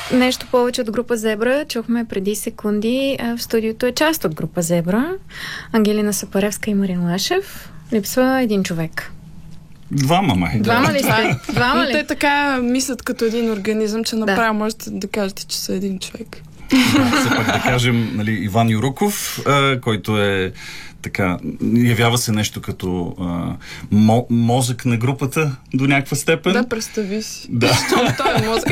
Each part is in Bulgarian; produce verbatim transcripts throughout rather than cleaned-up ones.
нещо повече от група Зебра. Чухме преди секунди. В студиото е част от група Зебра. Ангелина Сапаревска и Марин Лашев. Липсва един човек. Двама, май. Двама ли сте? Двама ли? Те така мислят като един организъм, че направо да. можете да кажете, че са един човек. Да, все пак да кажем, нали, Иван Юруков, а, който е така, явява се нещо като а, мо, мозък на групата до някаква степен. Да, представи си. Да. Той е мозък.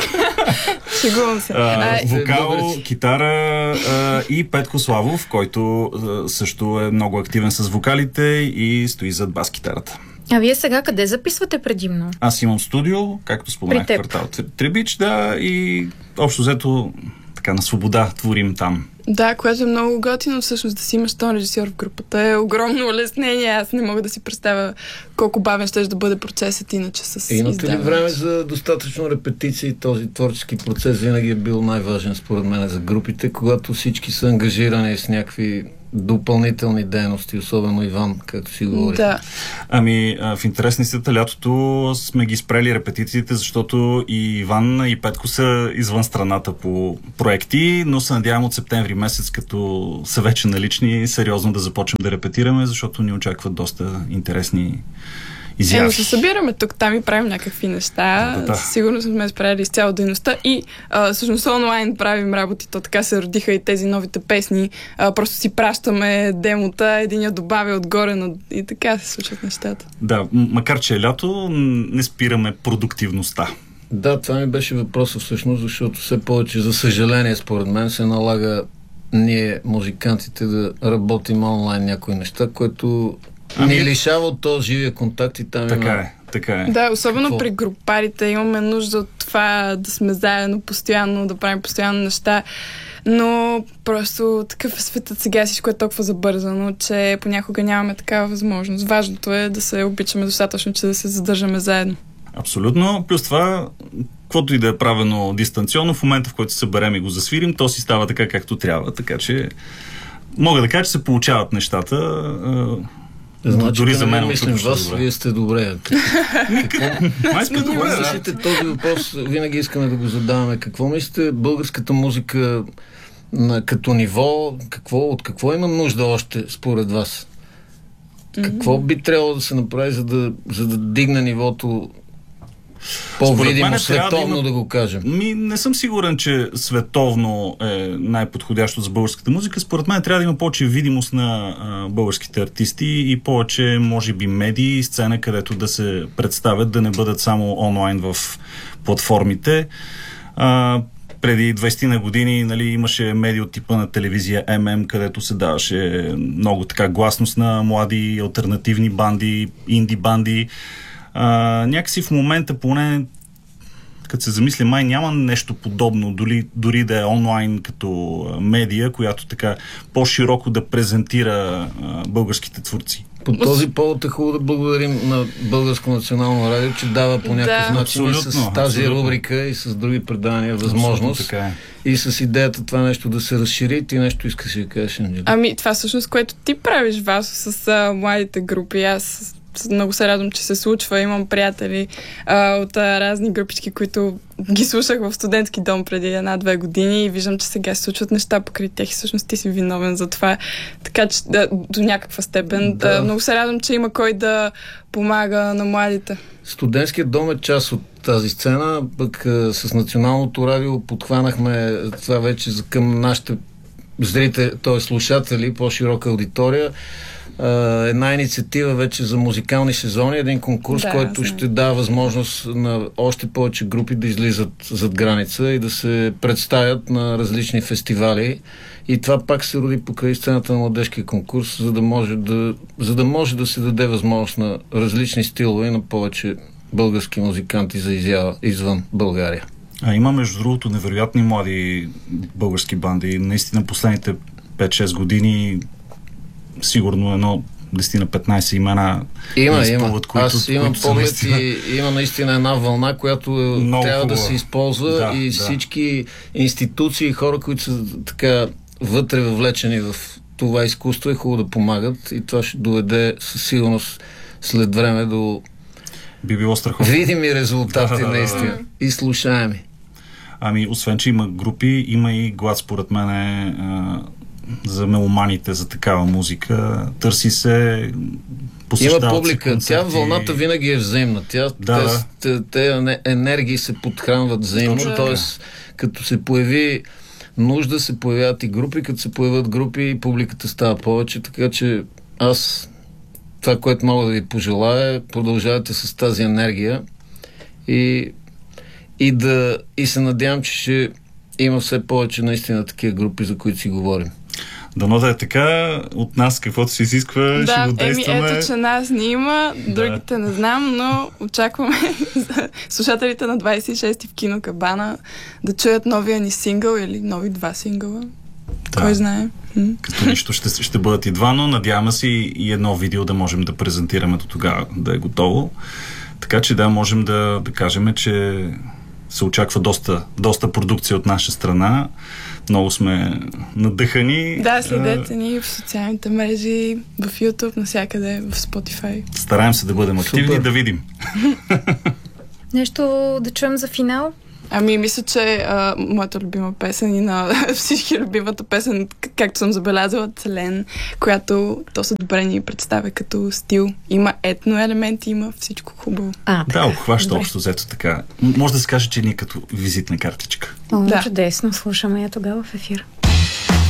Шегувам се. А, вокал, китара а, и Петко Славов, който а, също е много активен с вокалите и стои зад бас-китарата. А вие сега къде записвате предимно? Аз имам студио, както споменах, квартал Требич, да, и общо взето така на свобода творим там. Да, което е много готино всъщност да си имаш тон режисьор в групата. Е огромно улеснение. Аз не мога да си представя колко бавен ще да бъде процесът иначе с Имате ли време за достатъчно репетиции? Този творчески процес винаги е бил най-важен според мен за групите, когато всички са ангажирани с някакви допълнителни дейности, особено Иван, както си говори. Да. Ами, в интерес на истината, лятото сме ги спрели репетициите, защото и Иван и Петко са извън страната по проекти, но се надявам от септември месец, като са вече налични, сериозно да започнем да репетираме, защото ни очакват доста интересни изяви. Ено се събираме тук, там и правим някакви неща. Да, да. Сигурно сме справили с цяло дейността и а, всъщност онлайн правим работи. То така се родиха и тези новите песни. А, просто си пращаме демота, един я добавя отгоре на... и така се случват нещата. Да, макар че е лято, не спираме продуктивността. Да, това ми беше въпросът всъщност, защото все повече, за съжаление, според мен, се налага ние, музикантите, да работим онлайн някои неща, което ами... ни лишава от този живия контакт и там така има... е, така е. Да, особено Какво? При групарите имаме нужда от това да сме заедно постоянно, да правим постоянно неща, но просто такъв е светът сега, всичко е толкова забързано, че понякога нямаме такава възможност. Важното е да се обичаме достатъчно, че да се задържаме заедно. Абсолютно. Плюс това, каквото и да е правено дистанционно, в момента, в който се съберем и го засвирим, то си става така, както трябва. Така че мога да кажа, че се получават нещата. Значи, дори да за мен мислим вас, добре. Вие сте добре. Май сме добре, да. Мислите, този въпрос винаги искаме да го задаваме. Какво мислите българската музика на, като ниво? Какво, от какво има нужда още според вас? Какво би трябвало да се направи, за да, за да дигне нивото по-видимо, световно, да, има... да го кажем? Ми, не съм сигурен, че световно е най-подходящо за българската музика. Според мен трябва да има повече видимост на а, българските артисти и повече, може би, медии и сцена, където да се представят, да не бъдат само онлайн в платформите. А, преди двайсет на години, нали, имаше медии от типа на телевизия Ем Ем, където се даваше много така гласност на млади алтернативни банди, инди банди. А, някакси в момента, поне като се замисля, май няма нещо подобно, дори, дори да е онлайн като медия, която така по-широко да презентира а, българските творци. По този повод е хубаво да благодарим на Българско национално радио, че дава по някакъв да. начин и с тази абсолютно. Рубрика и с други предания възможност. Така е. И с идеята това нещо да се разшири. Ти нещо искаш да кажеш, Анджели? Ами това всъщност, което ти правиш, Васо, с а, младите групи. Аз много се радвам, че се случва. Имам приятели а, от а, разни групички, които ги слушах в студентски дом преди една-две години и виждам, че сега се случват неща покрай тях и всъщност ти си виновен за това. Така че да, до някаква степен. Да. Да, много се радвам, че има кой да помага на младите. Студентският дом е част от тази сцена, пък а, с Националното радио подхванахме това вече за към нашите зрители, т.е. слушатели, по-широка аудитория. Uh, една инициатива вече за музикални сезони, един конкурс, да, който знам. Ще дава възможност на още повече групи да излизат зад граница и да се представят на различни фестивали. И това пак се роди покрай сцената на младежкия конкурс, за да може да, за да може да се даде възможност на различни стилове и на повече български музиканти за изява извън България. А има, между другото, невероятни млади български банди. Наистина последните пет-шест години сигурно едно десет на петнайсет имена. Има, изпълват, има. Които, Аз имам поглед наистина... и има наистина една вълна, която много трябва хубава. Да се използва да, и да. Всички институции и хора, които са така вътре въвлечени в това изкуство, е хубаво да помагат и това ще доведе със сигурност след време до би било страхотно. Видими резултати, да, да, наистина. Да, да. И слушаеми. Ами, освен, че има групи, има и глад, според мен, а, за меломаните, за такава музика. Търси се, посещават има публика. се концерти. Тя вълната винаги е взаимна. Тя, да, те, те енергии се подхранват взаимно. Точно т.е. като се появи нужда, се появяват и групи, като се появят групи, публиката става повече, така че аз това, което мога да ви пожелая, продължавате с тази енергия и, и да и се надявам, че ще има все повече наистина такива групи, за които си говорим. Дано да е така, от нас каквото се изисква, да, ще го действаме. Еми, ето, че нас не има, другите да. Не знам, но очакваме слушателите на двадесет и шести в Кино Кабана да чуят новия ни сингъл или нови два сингъла. Да. Кой знае? М? Като нищо ще, ще бъдат и два, но надяваме се и едно видео да можем да презентираме до тогава, да е готово. Така че да, можем да, да кажем, че се очаква доста, доста продукция от наша страна. Много сме надъхани. Да, следете ни в социалните мрежи, в YouTube, навсякъде, в Spotify. Стараем се да бъдем активни и да видим. Нещо да чуем за финал? Ами, мисля, че а, моята любима песен и на всички любимата песен, както съм забелязала, Целен, която доста добре ни представя като стил. Има етно елементи, има всичко хубаво. А, да, обхваща общо взето така. Може да се каже, че ни като визитна картичка. О, да. Чудесно, слушаме я тогава в ефир.